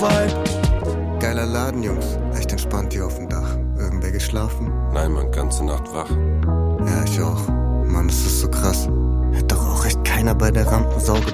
frei. Geiler Laden, Jungs. Echt entspannt hier auf dem Dach. Irgendwer geschlafen? Nein, Mann, ganze Nacht wach. Ja, ich auch. Mann, das ist so krass. Hat doch auch echt keiner bei der Rampensau